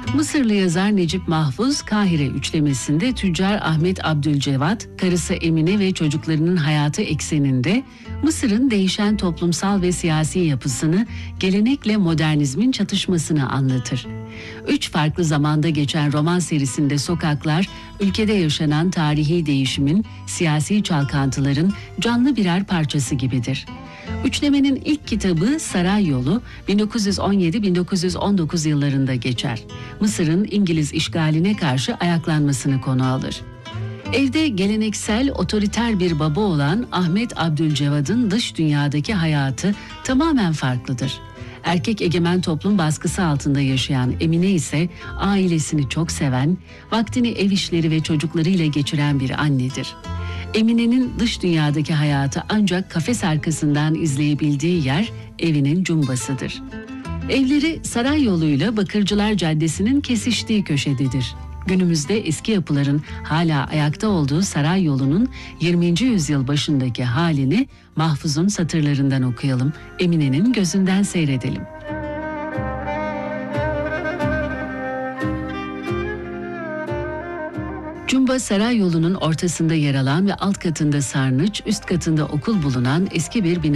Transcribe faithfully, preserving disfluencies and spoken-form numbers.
Mısırlı yazar Necip Mahfuz, Kahire üçlemesinde tüccar Ahmet Abdülcevat, karısı Emine ve çocuklarının hayatı ekseninde Mısır'ın değişen toplumsal ve siyasi yapısını, gelenekle modernizmin çatışmasını anlatır. Üç farklı zamanda geçen roman serisinde sokaklar, ülkede yaşanan tarihi değişimin, siyasi çalkantıların canlı birer parçası gibidir. Üçlemenin ilk kitabı Saray Yolu bin dokuz yüz on yedi bin dokuz yüz on dokuz yıllarında geçer. Mısır'ın İngiliz işgaline karşı ayaklanmasını konu alır. Evde geleneksel, otoriter bir baba olan Ahmet Abdülcevat'ın dış dünyadaki hayatı tamamen farklıdır. Erkek egemen toplum baskısı altında yaşayan Emine ise ailesini çok seven, vaktini ev işleri ve çocuklarıyla geçiren bir annedir. Emine'nin dış dünyadaki hayatı ancak kafes arkasından izleyebildiği yer evinin cumbasıdır. Evleri Saray Yolu'yla Bakırcılar Caddesi'nin kesiştiği köşededir. Günümüzde eski yapıların hala ayakta olduğu Saray Yolu'nun yirminci yüzyıl başındaki halini Mahfuz'un satırlarından okuyalım, Emine'nin gözünden seyredelim. Cumba Saray Yolu'nun ortasında yer alan ve alt katında sarnıç, üst katında okul bulunan eski bir bina.